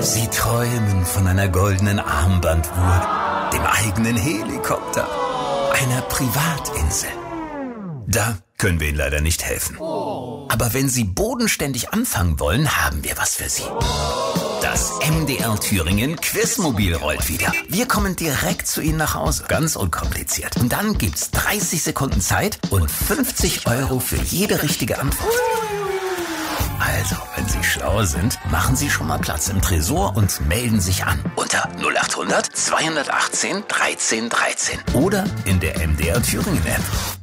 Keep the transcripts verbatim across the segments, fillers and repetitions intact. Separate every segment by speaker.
Speaker 1: Sie träumen von einer goldenen Armbanduhr, dem eigenen Helikopter, einer Privatinsel. Da können wir Ihnen leider nicht helfen. Aber wenn Sie bodenständig anfangen wollen, haben wir was für Sie. Das M D R Thüringen Quizmobil rollt wieder. Wir kommen direkt zu Ihnen nach Hause. Ganz unkompliziert. Und dann gibt's dreißig Sekunden Zeit und fünfzig Euro für jede richtige Antwort. Also, wenn Sie schlau sind, machen Sie schon mal Platz im Tresor und melden sich an. Unter null acht hundert zweihundertachtzehn dreizehn dreizehn. Oder in der M D R Thüringen App.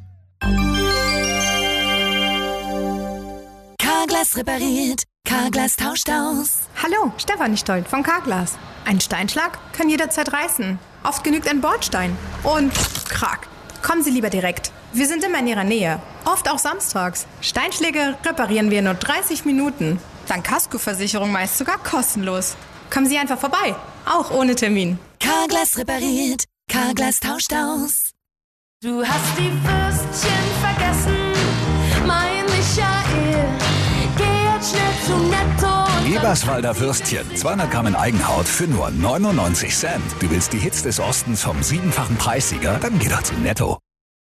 Speaker 2: Carglass repariert, Carglass tauscht aus.
Speaker 3: Hallo, Stefanie Stoll von Carglass. Ein Steinschlag kann jederzeit reißen. Oft genügt ein Bordstein. Und krack. Kommen Sie lieber direkt. Wir sind immer in Ihrer Nähe. Oft auch samstags. Steinschläge reparieren wir in nur dreißig Minuten. Dank Kaskoversicherung meist sogar kostenlos. Kommen Sie einfach vorbei. Auch ohne Termin.
Speaker 2: Carglass repariert, Carglass tauscht aus.
Speaker 4: Du hast die Würstchen vergessen, mein Michael. Geh jetzt schnell zu Netto.
Speaker 5: Eberswalder Würstchen, zweihundert Gramm in Eigenhaut für nur neunundneunzig Cent. Du willst die Hits des Ostens vom siebenfachen Preissieger? Dann geh doch zu Netto.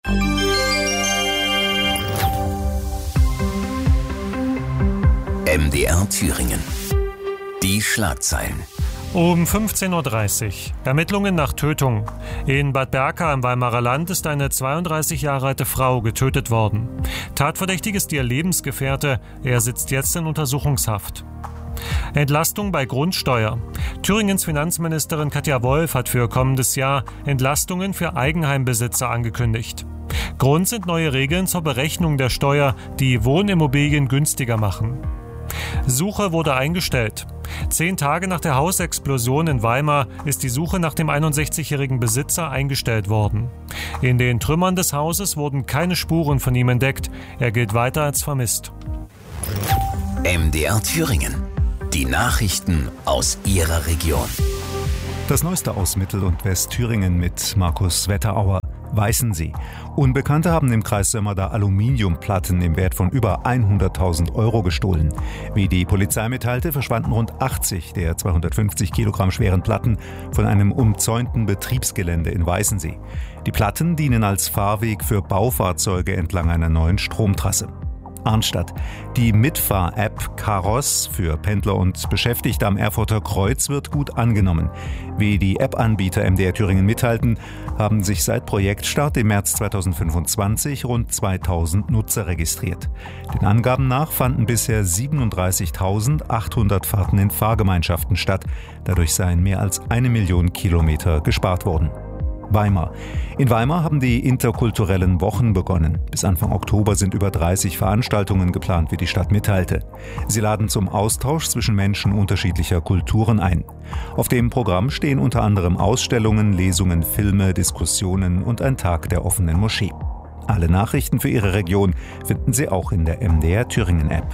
Speaker 1: M D R Thüringen. Die Schlagzeilen.
Speaker 6: Um fünfzehn Uhr dreißig. Ermittlungen nach Tötung. In Bad Berka im Weimarer Land ist eine zweiunddreißig Jahre alte Frau getötet worden. Tatverdächtig ist ihr Lebensgefährte. Er sitzt jetzt in Untersuchungshaft. Entlastung bei Grundsteuer. Thüringens Finanzministerin Katja Wolf hat für kommendes Jahr Entlastungen für Eigenheimbesitzer angekündigt. Grund sind neue Regeln zur Berechnung der Steuer, die Wohnimmobilien günstiger machen. Suche wurde eingestellt. Zehn Tage nach der Hausexplosion in Weimar ist die Suche nach dem einundsechzigjährigen Besitzer eingestellt worden. In den Trümmern des Hauses wurden keine Spuren von ihm entdeckt. Er gilt weiter als vermisst.
Speaker 1: M D R Thüringen. Die Nachrichten aus Ihrer Region.
Speaker 7: Das Neueste aus Mittel- und Westthüringen mit Markus Wetterauer. Weißensee. Unbekannte haben im Kreis Sömmerda Aluminiumplatten im Wert von über hunderttausend Euro gestohlen. Wie die Polizei mitteilte, verschwanden rund achtzig der zweihundertfünfzig Kilogramm schweren Platten von einem umzäunten Betriebsgelände in Weißensee. Die Platten dienen als Fahrweg für Baufahrzeuge entlang einer neuen Stromtrasse. Arnstadt. Die Mitfahr-App Karos für Pendler und Beschäftigte am Erfurter Kreuz wird gut angenommen. Wie die App-Anbieter M D R Thüringen mitteilten, haben sich seit Projektstart im März zweitausendfünfundzwanzig rund zweitausend Nutzer registriert. Den Angaben nach fanden bisher siebenunddreißigtausendachthundert Fahrten in Fahrgemeinschaften statt. Dadurch seien mehr als eine Million Kilometer gespart worden. Weimar. In Weimar haben die interkulturellen Wochen begonnen. Bis Anfang Oktober sind über dreißig Veranstaltungen geplant, wie die Stadt mitteilte. Sie laden zum Austausch zwischen Menschen unterschiedlicher Kulturen ein. Auf dem Programm stehen unter anderem Ausstellungen, Lesungen, Filme, Diskussionen und ein Tag der offenen Moschee. Alle Nachrichten für Ihre Region finden Sie auch in der M D R Thüringen App.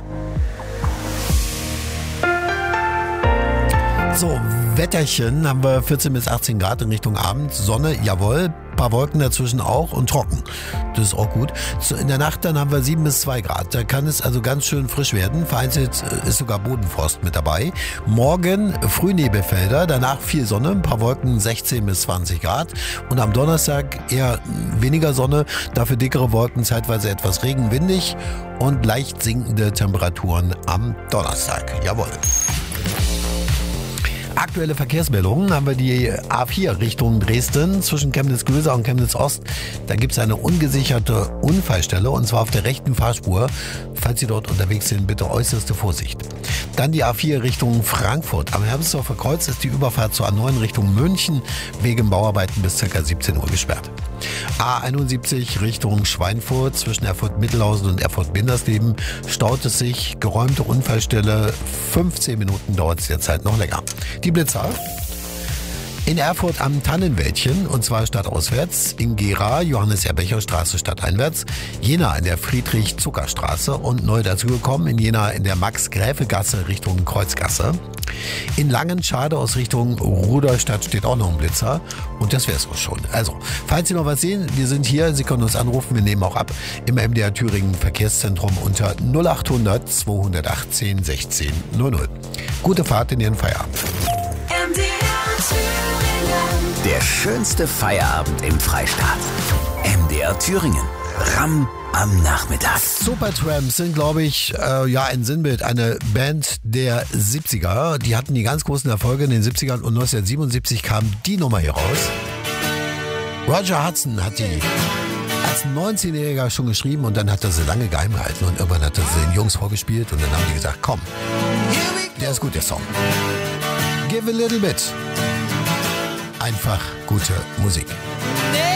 Speaker 8: So, Wetterchen haben wir vierzehn bis achtzehn Grad in Richtung Abend. Sonne, jawohl, paar Wolken dazwischen auch und trocken. Das ist auch gut. So, in der Nacht dann haben wir sieben bis zwei Grad. Da kann es also ganz schön frisch werden. Vereinzelt ist sogar Bodenfrost mit dabei. Morgen Frühnebelfelder, danach viel Sonne, ein paar Wolken, sechzehn bis zwanzig Grad. Und am Donnerstag eher weniger Sonne, dafür dickere Wolken, zeitweise etwas Regen, windig und leicht sinkende Temperaturen am Donnerstag. Jawohl. Aktuelle Verkehrsmeldungen haben wir die A vier Richtung Dresden zwischen Chemnitz-Göser und Chemnitz-Ost. Da gibt es eine ungesicherte Unfallstelle und zwar auf der rechten Fahrspur. Falls Sie dort unterwegs sind, bitte äußerste Vorsicht. Dann die A vier Richtung Frankfurt. Am Herbstdorfer Kreuz ist die Überfahrt zur A neun Richtung München wegen Bauarbeiten bis ca. siebzehn Uhr gesperrt. A einundsiebzig Richtung Schweinfurt zwischen Erfurt-Mittelhausen und Erfurt-Bindersleben staut es sich. Geräumte Unfallstelle. fünfzehn Minuten dauert es derzeit noch länger. Die Blitzer. In Erfurt am Tannenwäldchen, und zwar stadtauswärts, in Gera, Johannes-Erbecher-Straße stadteinwärts, Jena in der Friedrich-Zucker-Straße und neu dazugekommen in Jena in der Max-Gräfe-Gasse Richtung Kreuzgasse. In Langenschade aus Richtung Rudolstadt steht auch noch ein Blitzer und das wäre es auch schon. Also, falls Sie noch was sehen, wir sind hier, Sie können uns anrufen, wir nehmen auch ab im M D R Thüringen Verkehrszentrum unter null acht hundert zweihundertachtzehn sechzehn null null. Gute Fahrt in Ihren Feierabend.
Speaker 1: Der schönste Feierabend im Freistaat. M D R Thüringen. Ram am Nachmittag.
Speaker 8: Supertramps sind, glaube ich, äh, ja ein Sinnbild. Eine Band der siebziger. Die hatten die ganz großen Erfolge in den siebzigern und neunzehnhundertsiebenundsiebzig kam die Nummer hier raus. Roger Hudson hat die als neunzehnjähriger schon geschrieben und dann hat er sie lange geheim gehalten und irgendwann hat er sie den Jungs vorgespielt und dann haben die gesagt, komm, der ist gut, der Song. Give a little bit. Einfach gute Musik.